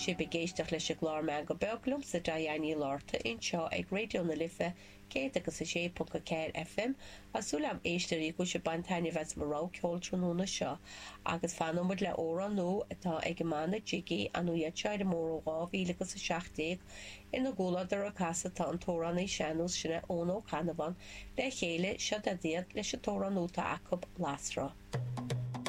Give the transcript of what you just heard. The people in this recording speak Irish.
si begéisteach leis glár me go beglum sa dahéanaí láirta inseo ag radio na Lifa 106.4 FM asúlam éisteí go se bantaine ves marrá ceol tróna seo agus fanmid le óra nó atá ag mána jiggy anú iadseid mór gáhílagus sa 16 ina ggóladar a casa tá an tóran é seanús sinna ón ó Canavan le chéile se a diaad leis a tóran nóta acob lásra.